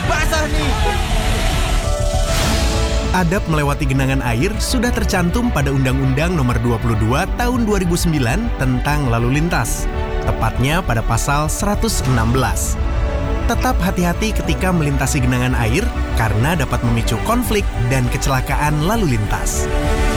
basah nih. Adab melewati genangan air sudah tercantum pada Undang-Undang Nomor 22 Tahun 2009 tentang lalu lintas, tepatnya pada pasal 116. Tetap hati-hati ketika melintasi genangan air karena dapat memicu konflik dan kecelakaan lalu lintas.